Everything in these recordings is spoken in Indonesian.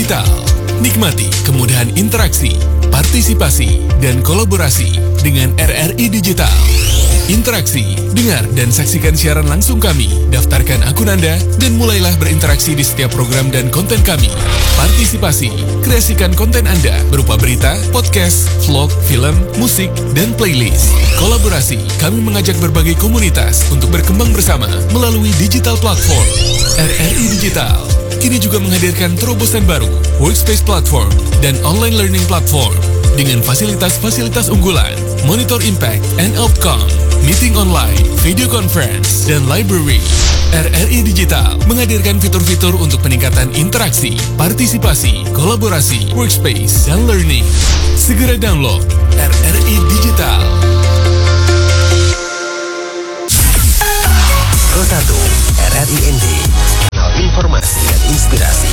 Digital. Nikmati kemudahan interaksi, partisipasi, dan kolaborasi dengan RRI Digital. Interaksi, dengar dan saksikan siaran langsung kami. Daftarkan akun Anda dan mulailah berinteraksi di setiap program dan konten kami. Partisipasi, kreasikan konten Anda berupa berita, podcast, vlog, film, musik, dan playlist. Kolaborasi, kami mengajak berbagai komunitas untuk berkembang bersama melalui digital platform. RRI Digital kini juga menghadirkan terobosan baru, workspace platform, dan online learning platform dengan fasilitas-fasilitas unggulan, monitor impact and outcome, meeting online, video conference, dan library. RRI Digital menghadirkan fitur-fitur untuk peningkatan interaksi, partisipasi, kolaborasi, workspace, dan learning. Segera download RRI Digital. Pro 1 RRI ND, informasi dan inspirasi.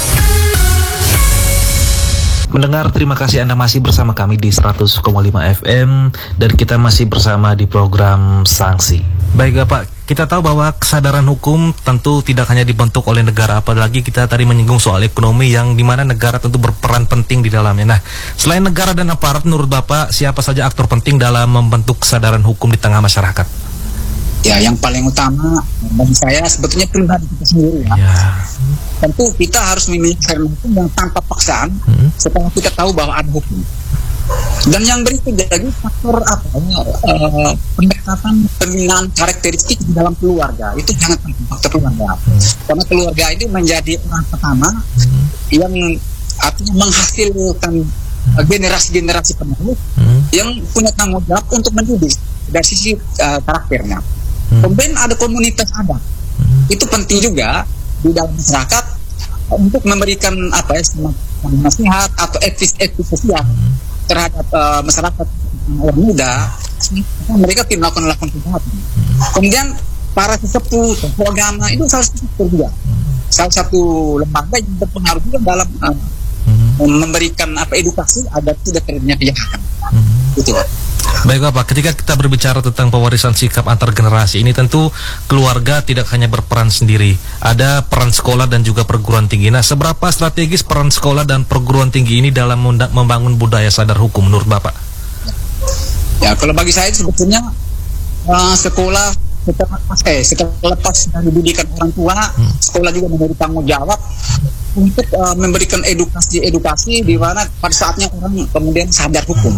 Mendengar, terima kasih Anda masih bersama kami di 100,5 FM dan kita masih bersama di program Sanksi. Baik Bapak, kita tahu bahwa kesadaran hukum tentu tidak hanya dibentuk oleh negara, apalagi kita tadi menyinggung soal ekonomi yang dimana negara tentu berperan penting di dalamnya. Nah, selain negara dan aparat, menurut Bapak siapa saja aktor penting dalam membentuk kesadaran hukum di tengah masyarakat? Ya, yang paling utama bagi saya sebetulnya pribadi kita sendiri ya. Tentu kita harus memiliki kesadaran hukum yang tanpa paksaan setelah kita tahu bahwa ada hukum. Dan yang berikutnya lagi faktor pendekatan pembinaan karakteristik di dalam keluarga itu sangat penting, faktor keluarga. Karena keluarga itu menjadi orang pertama yang artinya menghasilkan generasi-generasi penerus yang punya tanggung jawab untuk mendidik dari sisi karakternya. Kemudian ada komunitas adat, itu penting juga di dalam masyarakat untuk memberikan nasihat atau etis sosial terhadap masyarakat orang muda, mereka tidak melakukan kejahatan. Kemudian para sesepuh, tokoh agama itu salah satu juga, salah satu lembaga yang berpengaruh juga dalam memberikan edukasi agar tidak terjadinya kejahatan. Gitu. Baik Bapak, ketika kita berbicara tentang pewarisan sikap antar generasi ini, tentu keluarga tidak hanya berperan sendiri, ada peran sekolah dan juga perguruan tinggi. Nah, seberapa strategis peran sekolah dan perguruan tinggi ini dalam membangun budaya sadar hukum menurut Bapak? Ya, kalau bagi saya sebetulnya sekolah setelah lepas dari pendidikan orang tua, sekolah juga memiliki tanggung jawab untuk memberikan edukasi di mana pada saatnya orang kemudian sadar hukum.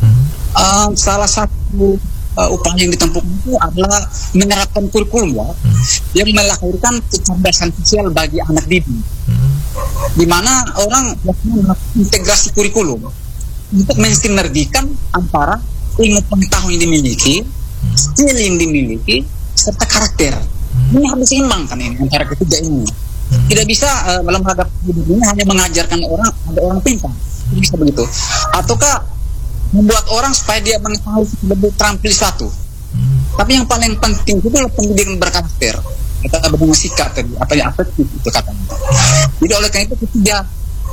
Salah satu upaya yang ditempuh itu adalah menerapkan kurikulum yang melahirkan kecerdasan sosial bagi anak didik, di mana orang melakukan integrasi kurikulum untuk mensinergikan antara ilmu pengetahuan yang dimiliki, skill yang dimiliki, serta karakter. Ini harus diseimbangkan ini antara ketiga ini. Tidak bisa lembaga pendidikan ini hanya mengajarkan orang pintar, tidak bisa begitu. Ataukah membuat orang supaya dia mengetahui lebih terampil suatu. Tapi yang paling penting itu adalah pendidikan berkarakter. Kita berdua sikap tadi, apa yang afektif itu katanya. Jadi oleh karena itu ketiga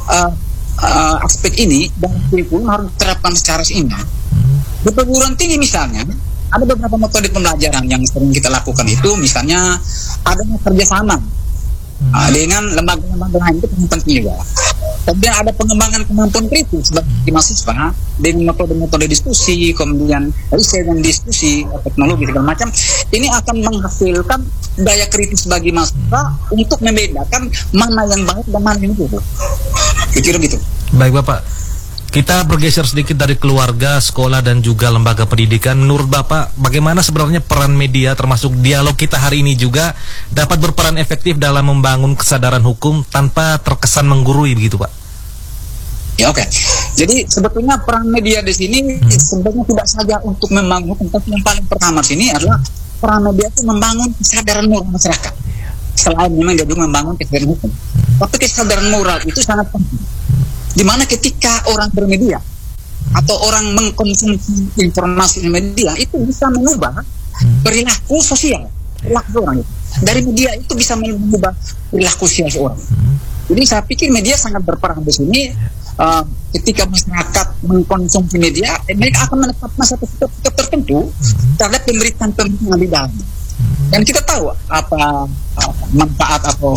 aspek ini dalam kurikulum harus diterapkan secara seimbang. Di perguruan tinggi misalnya, ada beberapa metode pembelajaran yang sering kita lakukan itu, misalnya adanya kerjasama dengan lembaga-lembaga lain, itu penting juga. Kemudian ada pengembangan kemampuan kritis bagi mahasiswa dengan metode-metode diskusi, kemudian riset dan diskusi, teknologi segala macam. Ini akan menghasilkan daya kritis bagi mahasiswa untuk membedakan mana yang baik dan mana yang buruk. Kira-kira gitu. Baik Bapak, kita bergeser sedikit dari keluarga, sekolah dan juga lembaga pendidikan. Menurut Bapak, bagaimana sebenarnya peran media termasuk dialog kita hari ini juga dapat berperan efektif dalam membangun kesadaran hukum tanpa terkesan menggurui begitu Pak? Ya oke. Jadi sebetulnya peran media di sini sebenarnya tidak saja untuk membangun hukum, tapi yang paling pertama di sini adalah peran media itu membangun kesadaran moral masyarakat. Selain memang dia juga membangun kesadaran hukum, tapi kesadaran moral itu sangat penting. Dimana ketika orang bermedia atau orang mengkonsumsi informasi media itu bisa mengubah perilaku sosial, perilaku orang itu. Dari media itu bisa mengubah perilaku sosial seorang. Jadi saya pikir media sangat berperan di sini. Ketika masyarakat mengkonsumsi media, mereka akan menetapkan satu sikap tertentu terhadap pemberitaan yang di dalam. Dan kita tahu apa manfaat atau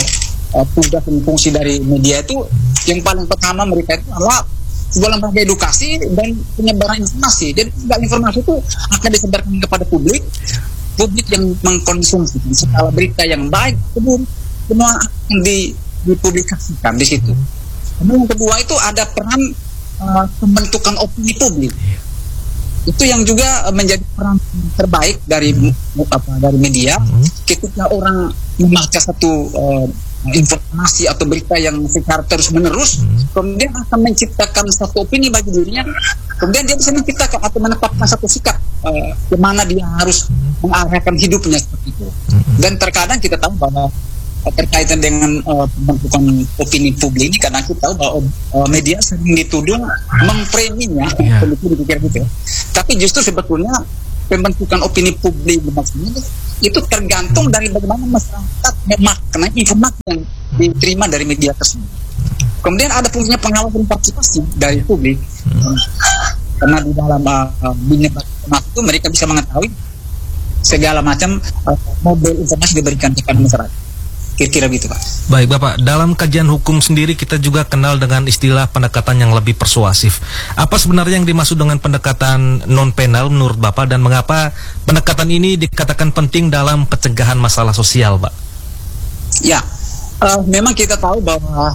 tugas dan fungsi dari media itu yang paling pertama mereka itu adalah sebuah lembaga edukasi dan penyebaran informasi. Jadi segala informasi itu akan disebarkan kepada publik yang mengkonsumsi segala berita yang baik semua akan dipublikasikan di situ. Kemudian yang kedua itu ada peran pembentukan opini publik. Itu yang juga menjadi peran terbaik dari media. Ketika orang membaca satu informasi atau berita yang secara terus menerus, kemudian akan menciptakan satu opini bagi dirinya, kemudian dia bisa menciptakan atau menetapkan satu sikap kemana dia harus mengarahkan hidupnya seperti itu. Dan terkadang kita tahu bahwa terkaitan dengan pembentukan opini publik ini, karena kita tahu bahwa media sering dituduh memframingnya, dipikir gitu. Tapi justru sebetulnya pembentukan opini publik maksudnya itu tergantung dari bagaimana masyarakat memaknai informasi yang diterima dari media tersebut. Kemudian ada fungsinya pengawasan partisipasi dari publik, karena di dalam dunia informasi itu mereka bisa mengetahui segala macam model informasi diberikan kepada masyarakat. Kira-kira gitu, Pak. Baik, Bapak. Dalam kajian hukum sendiri kita juga kenal dengan istilah pendekatan yang lebih persuasif. Apa sebenarnya yang dimaksud dengan pendekatan non-penal menurut Bapak, dan mengapa pendekatan ini dikatakan penting dalam pencegahan masalah sosial, Pak? Ya, memang kita tahu bahwa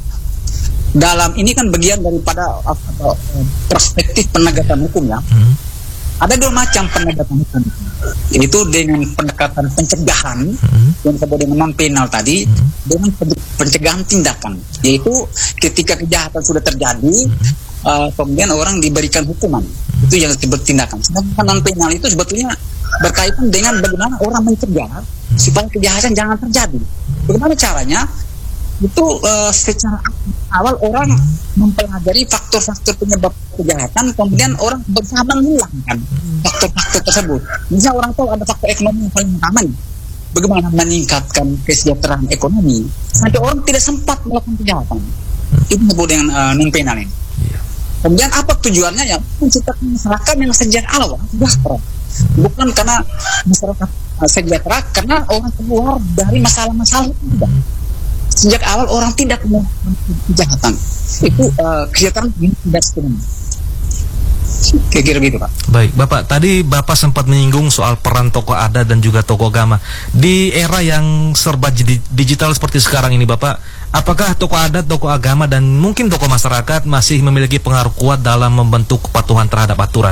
dalam ini kan bagian daripada perspektif penegakan hukum ya. Ada dua macam penegakan hukum, yaitu dengan pendekatan pencegahan yang disebut dengan non penal tadi, dengan pencegahan tindakan, yaitu ketika kejahatan sudah terjadi, kemudian orang diberikan hukuman, itu yang disebut tindakan. Sedangkan non penal itu sebetulnya berkaitan dengan bagaimana orang mencegah supaya kejahatan jangan terjadi. Bagaimana caranya? Itu secara awal orang mempelajari faktor-faktor penyebab kejahatan, kemudian orang berusaha menghilangkan faktor-faktor tersebut. Misalnya orang tahu ada faktor ekonomi yang paling utama, bagaimana meningkatkan kesejahteraan ekonomi sampai orang tidak sempat melakukan kejahatan. Itu disebut dengan non penal ini. Kemudian apa tujuannya? Ya menciptakan masyarakat yang sejak awal sejahtera. Bukan karena masyarakat sejahtera karena orang keluar dari masalah-masalah itu tidak. Sejak awal orang tidak melakukan kejahatan, itu kesejahteraan tidak sepenuhnya. Kira-kira gitu, Pak. Baik, Bapak. Tadi Bapak sempat menyinggung soal peran tokoh adat dan juga tokoh agama di era yang serba digital seperti sekarang ini, Bapak. Apakah tokoh adat, tokoh agama, dan mungkin tokoh masyarakat masih memiliki pengaruh kuat dalam membentuk kepatuhan terhadap aturan?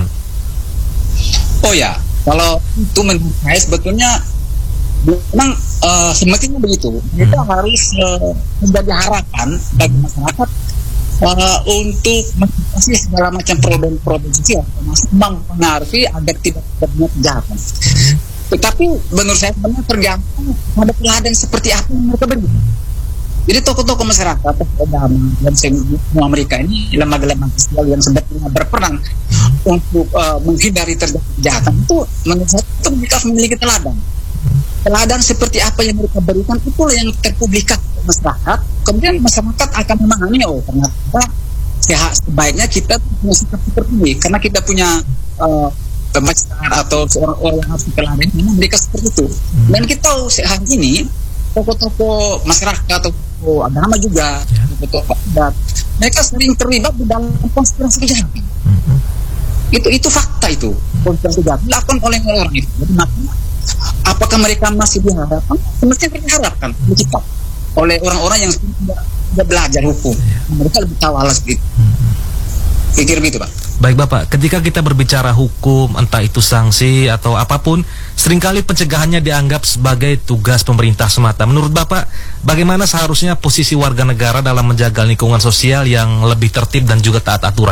Oh ya, kalau itu menurut saya sebetulnya memang semestinya begitu. Kita harus menjadi harapan bagi masyarakat untuk mengatasi segala macam problem sosial, termasuk mempengaruhi agar tidak terjadi kejahatan. Tetapi menurut saya sebenarnya tergantung pada teladan seperti apa yang mereka beri. Jadi tokoh-tokoh masyarakat, agama dan semua mereka ini lembaga-lembaga sosial yang sebetulnya berperan untuk menghindari terjadi kejahatan, itu menurut saya itu mereka harus memiliki teladan. Teladan seperti apa yang mereka berikan itulah yang terpublikasi ke masyarakat. Kemudian masyarakat akan memahami, oh ternyata sebaiknya kita punya sikap seperti ini karena kita punya pembacaan atau orang yang harus diteladani, memang mereka seperti itu. Dan kita tahu hari ini tokoh-tokoh masyarakat atau tokoh agama juga, tokoh adat, mereka sering terlibat di dalam konspirasi kejahatan. Itu fakta, itu konspirasi kejahatan dilakukan oleh orang itu. Jadi makanya apakah mereka masih diharapkan? Semestinya diharapkan kita oleh orang-orang yang sudah belajar hukum. Mereka lebih tahu alas gitu. Pikir begitu, Pak. Baik, Bapak. Ketika kita berbicara hukum, entah itu sanksi atau apapun, seringkali pencegahannya dianggap sebagai tugas pemerintah semata. Menurut Bapak, bagaimana seharusnya posisi warga negara dalam menjaga lingkungan sosial yang lebih tertib dan juga taat aturan?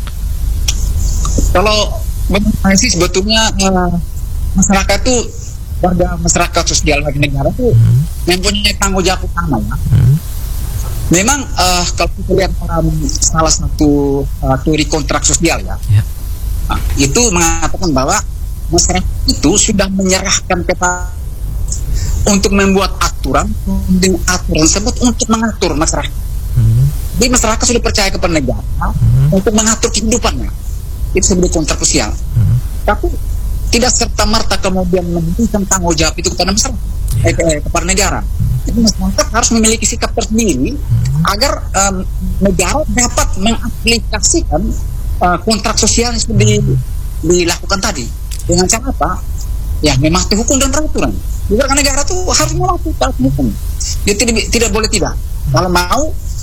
Kalau menurut saya sih sebetulnya masyarakat tuh, warga masyarakat sosial warga negara itu mempunyai tanggung jawab utama ya. Memang kalau kita lihat salah satu teori kontrak sosial ya, itu mengatakan bahwa masyarakat itu sudah menyerahkan kepada untuk membuat aturan, dengan aturan tersebut untuk mengatur masyarakat. Jadi masyarakat sudah percaya kepada negara untuk mengatur kehidupannya. Itu sebagai kontrak sosial. Tapi tidak serta-merta kemudian memberikan tanggung jawab itu kepada masyarakat, kepada negara. Jadi masyarakat harus memiliki sikap tersendiri agar negara dapat mengaplikasikan kontrak sosial yang sudah dilakukan tadi. Dengan cara apa? Ya, mematuhi hukum dan peraturan. Juga negara itu harus mematuhi hukum. Dia tidak boleh tidak. Kalau mau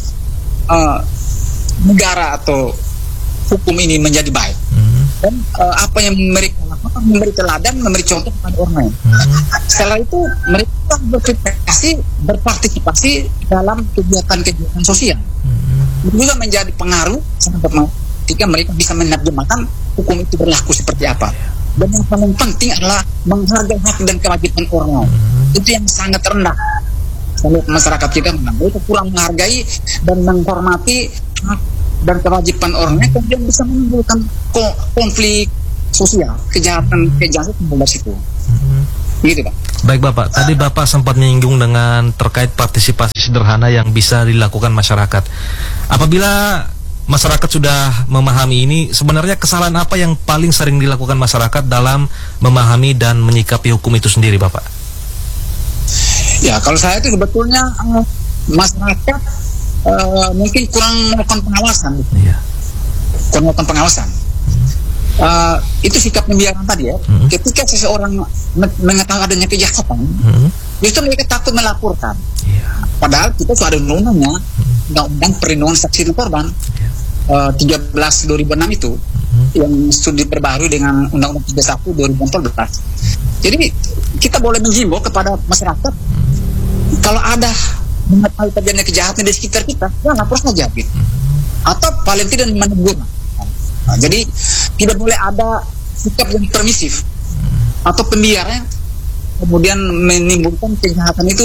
negara atau hukum ini menjadi baik, dan apa yang mereka lakukan, memberi teladan, memberi contoh kepada orang lain. Setelah itu mereka berpartisipasi dalam kegiatan-kegiatan sosial. Itu juga menjadi pengaruh ketika mereka bisa menerjemahkan hukum itu berlaku seperti apa. Dan yang paling penting adalah menghargai hak dan kewajiban orang lain. Itu yang sangat rendah. Kalau masyarakat kita mereka kurang menghargai dan menghormati hak dan kewajiban orang lain, kemudian bisa menimbulkan konflik sosial, kejahatan dari situ. Gitu, Pak. Baik Bapak, tadi Bapak sempat menyinggung dengan terkait partisipasi sederhana yang bisa dilakukan masyarakat. Apabila masyarakat sudah memahami ini, sebenarnya kesalahan apa yang paling sering dilakukan masyarakat dalam memahami dan menyikapi hukum itu sendiri, Bapak? Ya, kalau saya itu sebetulnya masyarakat mungkin kurang melakukan pengawasan. Iya. Kurang melakukan pengawasan. Itu sikap pembiaran tadi ya. Ketika seseorang mengetahui adanya kejahatan, justru mereka takut melaporkan. Padahal kita sudah ada undang-undangnya, Undang-Undang Perlindungan Saksi dan Korban 13/2006 itu, yang sudah diperbarui dengan Undang-Undang 31/2014. Jadi kita boleh menghimbau kepada masyarakat, kalau ada mengetahui terjadinya kejahatan di sekitar kita, ya lapor saja gitu. Atau paling tidak menegur. Jadi tidak boleh ada sikap yang permisif atau pembiaran kemudian menimbulkan kejahatan itu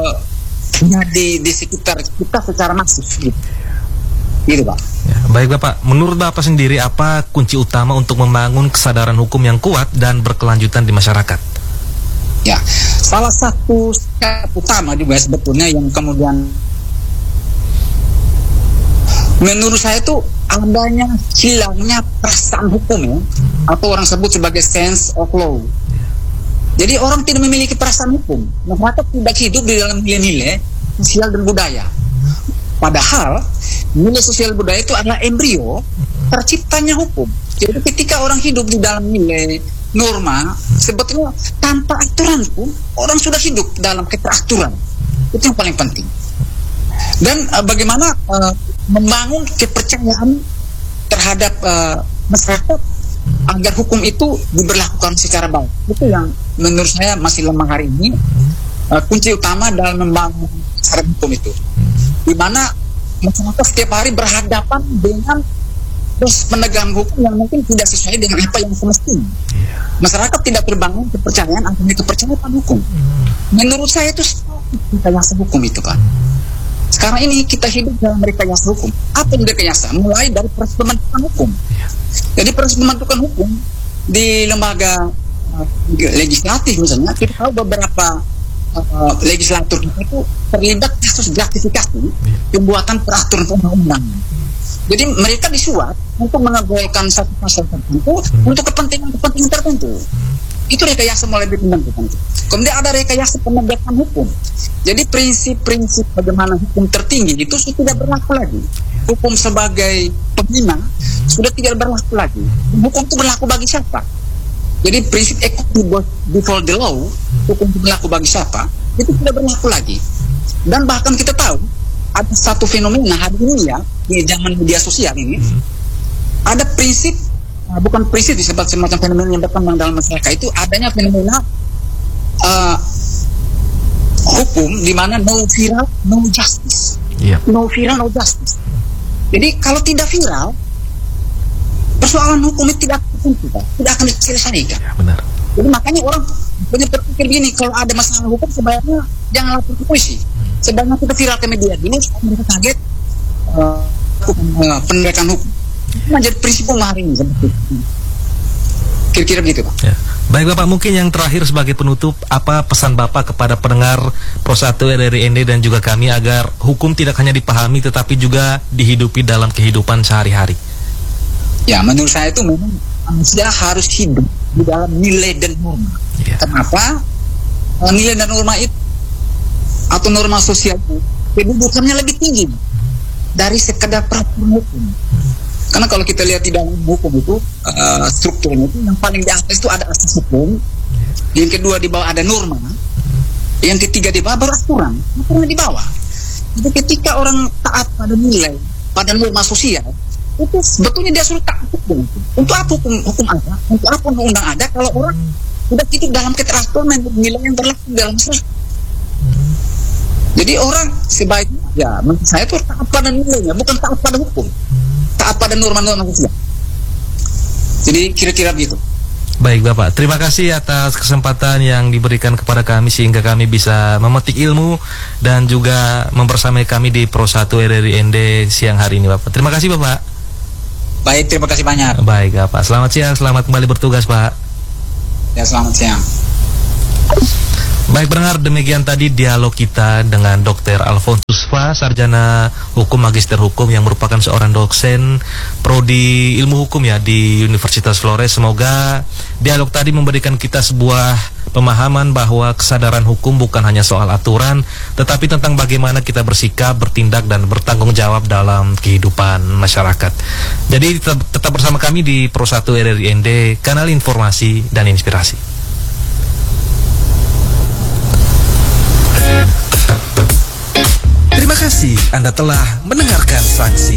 di sekitar kita secara masif gitu Pak. Ya, baik Bapak, menurut Bapak sendiri apa kunci utama untuk membangun kesadaran hukum yang kuat dan berkelanjutan di masyarakat? Ya, salah satu sikap utama juga sebetulnya yang kemudian menurut saya itu adanya hilangnya perasaan hukum ya, atau orang sebut sebagai sense of law. Jadi orang tidak memiliki perasaan hukum. Masyarakat tidak hidup di dalam nilai-nilai sosial dan budaya. Padahal nilai sosial budaya itu adalah embrio terciptanya hukum. Jadi ketika orang hidup di dalam nilai norma, sebetulnya tanpa aturan pun orang sudah hidup dalam keteraturan. Itu yang paling penting. Dan bagaimana membangun kepercayaan terhadap masyarakat agar hukum itu diberlakukan secara baik. Itu yang menurut saya masih lemah hari ini. Kunci utama dalam membangun kesadaran hukum itu, di mana masyarakat setiap hari berhadapan dengan terus penegakan hukum yang mungkin tidak sesuai dengan apa yang semestinya. Masyarakat tidak terbangun kepercayaan akan kepercayaan hukum. Menurut saya itu rekayasa hukum itu Pak. Sekarang ini kita hidup dalam rekayasa hukum. Apa yang rekayasa? Mulai dari proses pembentukan hukum. Jadi proses pembentukan hukum di lembaga legislatif misalnya, kita tahu beberapa legislatur itu terlibat kasus gratifikasi pembuatan peraturan undang-undang. Jadi mereka disuap untuk mengabulkan satu pasal tertentu untuk kepentingan tertentu. Itu rekayasa mulai dipembentukan. Kemudian ada rekayasa penegakan hukum. Jadi prinsip-prinsip bagaimana hukum tertinggi itu sudah tidak berlaku lagi. Hukum sebagai pengguna sudah tidak berlaku lagi. Hukum itu berlaku bagi siapa? Jadi prinsip equity before the law, hukum itu berlaku bagi siapa, itu tidak berlaku lagi. Dan bahkan kita tahu ada satu fenomena hari ini ya, di zaman media sosial ini, ada prinsip, bukan prinsip disebut semacam fenomena yang berkembang dalam masyarakat, itu adanya fenomena hukum di mana no viral, no justice. No viral, no justice. Jadi kalau tidak viral, persoalan hukum itu tidak akan diselesaikan. Ya, benar. Jadi makanya orang berpikir begini, kalau ada masalah hukum sebaiknya jangan lapor ke polisi. Sebaiknya kita viral ke media dulu supaya mereka kaget penegakan hukum. Itu menjadi prinsip hari ini. Kira-kira begitu Pak. Ya. Baik Bapak, mungkin yang terakhir sebagai penutup, apa pesan Bapak kepada pendengar Pro 1 RRI ND dan juga kami agar hukum tidak hanya dipahami tetapi juga dihidupi dalam kehidupan sehari-hari? Ya, menurut saya itu memang manusia harus hidup di dalam nilai dan norma. Kenapa? Nilai dan norma itu atau norma sosial itu kedudukannya lebih tinggi dari sekedar peraturan hukum. Karena kalau kita lihat di dalam hukum itu strukturnya itu yang paling di atas itu ada asas hukum, yang kedua di bawah ada norma, yang ketiga di bawah baru aturan di bawah. Jadi ketika orang taat pada nilai, pada norma sosial, itu sebetulnya dia suruh taat hukum. Untuk apa hukum ada? Untuk apa undang-undang ada kalau orang sudah hidup dalam keteraturan dan nilai yang berlaku dalam masyarakat? Jadi orang sebaiknya, ya menurut saya itu taat pada nilainya, bukan taat pada hukum, taat pada norma-norma sosial. Jadi kira-kira begitu. Baik Bapak, terima kasih atas kesempatan yang diberikan kepada kami sehingga kami bisa memetik ilmu dan juga membersamai kami di Pro 1 RRI ND siang hari ini Bapak. Terima kasih Bapak. Baik, terima kasih banyak. Baik Bapak, selamat siang, selamat kembali bertugas Pak. Ya, selamat siang. Baik pendengar, demikian tadi dialog kita dengan Dr. Alfonsus Fa, sarjana hukum, magister hukum yang merupakan seorang dosen prodi ilmu hukum ya di Universitas Flores. Semoga dialog tadi memberikan kita sebuah pemahaman bahwa kesadaran hukum bukan hanya soal aturan, tetapi tentang bagaimana kita bersikap, bertindak, dan bertanggung jawab dalam kehidupan masyarakat. Jadi tetap bersama kami di Pro 1 RRI ND, kanal informasi dan inspirasi. Terima kasih Anda telah mendengarkan Sanksi.